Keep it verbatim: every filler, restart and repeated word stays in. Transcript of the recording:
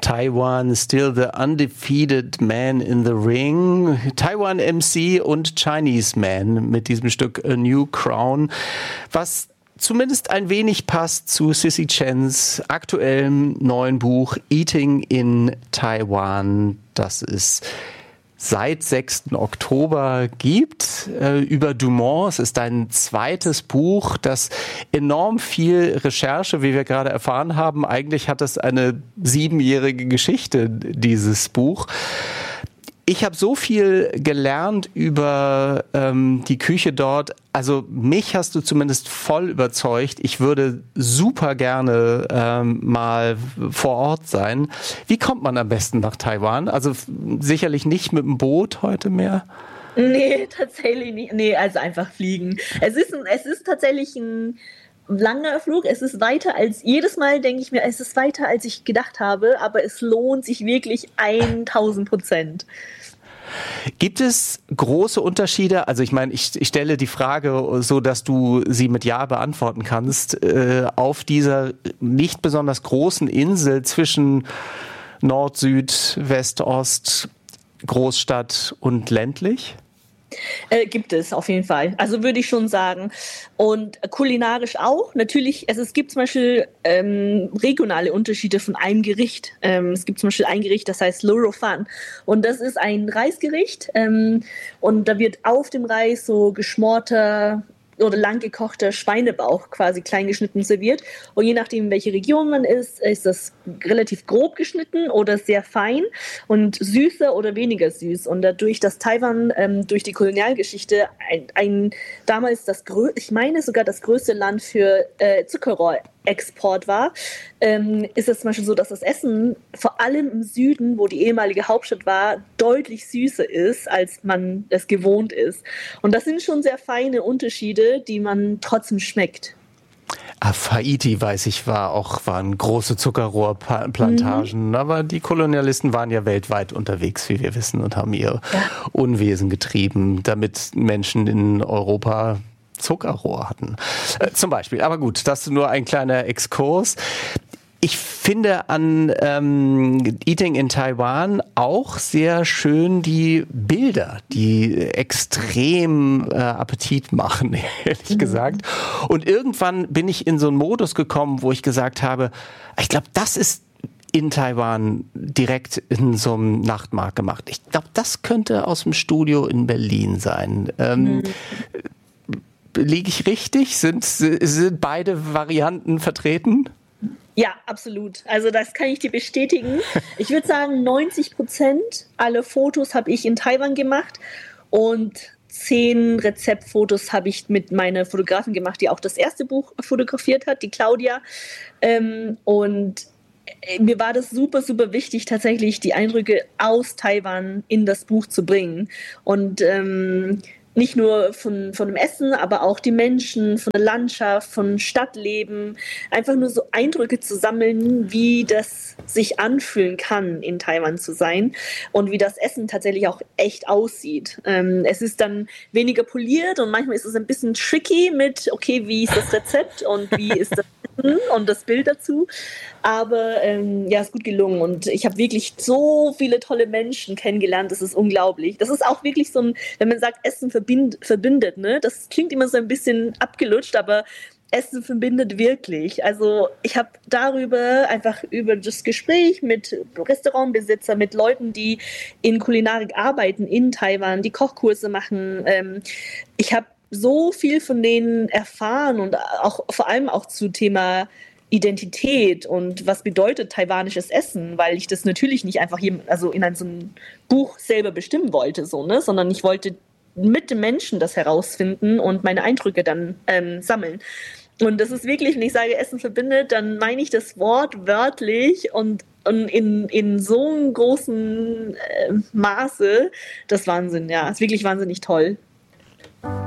Taiwan, still the undefeated man in the ring. Taiwan M C und Chinese Man mit diesem Stück A New Crown, was zumindest ein wenig passt zu Sissy Chens aktuellem neuen Buch Eating in Taiwan, das es seit sechsten Oktober gibt, äh, über Dumont. Es ist ein zweites Buch, das enorm viel Recherche, wie wir gerade erfahren haben. Eigentlich hat es eine siebenjährige Geschichte, dieses Buch. Ich habe so viel gelernt über ähm, die Küche dort. Also mich hast du zumindest voll überzeugt. Ich würde super gerne ähm, mal vor Ort sein. Wie kommt man am besten nach Taiwan? Also f- sicherlich nicht mit dem Boot heute mehr. Nee, tatsächlich nicht. Nee, also einfach fliegen. Es ist, ein, es ist tatsächlich ein langer Flug. Es ist weiter als, jedes Mal denke ich mir, es ist weiter als ich gedacht habe, aber es lohnt sich wirklich tausend Prozent. Gibt es große Unterschiede? Also ich meine, ich, ich stelle die Frage so, dass du sie mit Ja beantworten kannst, äh, auf dieser nicht besonders großen Insel zwischen Nord, Süd, West, Ost, Großstadt und ländlich? Äh, gibt es auf jeden Fall. Also würde ich schon sagen. Und kulinarisch auch. Natürlich, also es gibt zum Beispiel ähm, regionale Unterschiede von einem Gericht. Ähm, es gibt zum Beispiel ein Gericht, das heißt Lo Ro Fan. Und das ist ein Reisgericht. Ähm, und da wird auf dem Reis so geschmorter oder lang gekochter Schweinebauch quasi klein geschnitten serviert. Und je nachdem, in welche Region man ist, ist das relativ grob geschnitten oder sehr fein und süßer oder weniger süß. Und dadurch, dass Taiwan ähm, durch die Kolonialgeschichte ein, ein damals das grö- ich meine sogar das größte Land für äh, Zuckerrohrexport war, ähm, ist es zum Beispiel so, dass das Essen vor allem im Süden, wo die ehemalige Hauptstadt war, deutlich süßer ist, als man es gewohnt ist. Und das sind schon sehr feine Unterschiede, die man trotzdem schmeckt. Ah, Haiti, weiß ich, war auch, waren große Zuckerrohrplantagen, mhm. aber die Kolonialisten waren ja weltweit unterwegs, wie wir wissen, und haben ihr ja. Unwesen getrieben, damit Menschen in Europa Zuckerrohr hatten, äh, zum Beispiel. Aber gut, das ist nur ein kleiner Exkurs. Ich finde an ähm, Eating in Taiwan auch sehr schön die Bilder, die extrem äh, Appetit machen, ehrlich mhm. gesagt. Und irgendwann bin ich in so einen Modus gekommen, wo ich gesagt habe, ich glaube, das ist in Taiwan direkt in so einem Nachtmarkt gemacht. Ich glaube, das könnte aus dem Studio in Berlin sein. Ähm, mhm. Liege ich richtig? Sind, sind beide Varianten vertreten? Ja, absolut. Also das kann ich dir bestätigen. Ich würde sagen, neunzig Prozent aller Fotos habe ich in Taiwan gemacht und zehn Rezeptfotos habe ich mit meiner Fotografin gemacht, die auch das erste Buch fotografiert hat, die Claudia. Ähm, und mir war das super, super wichtig, tatsächlich die Eindrücke aus Taiwan in das Buch zu bringen. Und ähm, nicht nur von, von dem Essen, aber auch die Menschen, von der Landschaft, von Stadtleben. Einfach nur so Eindrücke zu sammeln, wie das sich anfühlen kann, in Taiwan zu sein und wie das Essen tatsächlich auch echt aussieht. Ähm, es ist dann weniger poliert und manchmal ist es ein bisschen tricky mit, okay, wie ist das Rezept und wie ist das Essen und das Bild dazu. Aber ähm, ja, ist gut gelungen und ich habe wirklich so viele tolle Menschen kennengelernt, das ist unglaublich. Das ist auch wirklich so ein, wenn man sagt, Essen verbind, verbindet, ne? Das klingt immer so ein bisschen abgelutscht, aber Essen verbindet wirklich. Also ich habe darüber einfach über das Gespräch mit Restaurantbesitzer, mit Leuten, die in Kulinarik arbeiten in Taiwan, die Kochkurse machen. Ähm, ich habe so viel von denen erfahren und auch vor allem auch zu Thema Identität und was bedeutet taiwanisches Essen, weil ich das natürlich nicht einfach hier, also in einem, so einem Buch selber bestimmen wollte, so, ne? Sondern ich wollte mit den Menschen das herausfinden und meine Eindrücke dann ähm, sammeln. Und das ist wirklich, wenn ich sage, Essen verbindet, dann meine ich das Wort wörtlich und, und in, in so einem großen äh, Maße. Das ist Wahnsinn, ja. Das ist wirklich wahnsinnig toll.